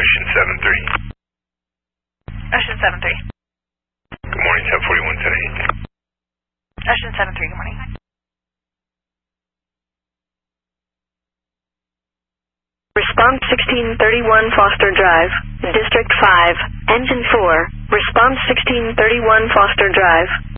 Ocean 73. Ocean 73. Good morning, 1041 1080. Ocean 73, good morning. Response 1631 Foster Drive, District 5, Engine 4, Response 1631 Foster Drive.